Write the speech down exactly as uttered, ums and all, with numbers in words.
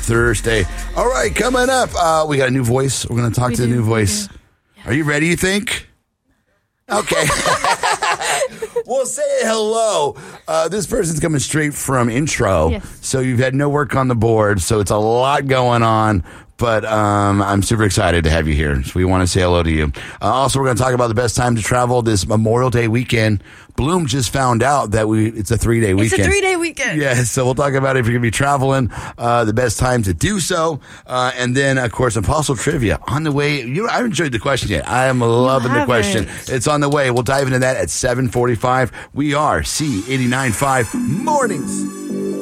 Thursday. All right, coming up, uh, we got a new voice. We're going to talk We to the do, new we voice. do. Are you ready, you think? Okay. Well, say hello. Uh, this person's coming straight from intro. Yes. So you've had no work on the board. So it's a lot going on. But um, I'm super excited to have you here. So we want to say hello to you. Uh, also, we're going to talk about the best time to travel this Memorial Day weekend. Bloom just found out that we it's a three-day weekend. It's a three-day weekend. Yeah, so we'll talk about if you're going to be traveling, uh, the best time to do so. Uh, and then, of course, Apostle Trivia on the way. You, I haven't enjoyed the question yet. I am loving the question. It's on the way. We'll dive into that at seven forty-five. We are C eighty-nine point five Mornings.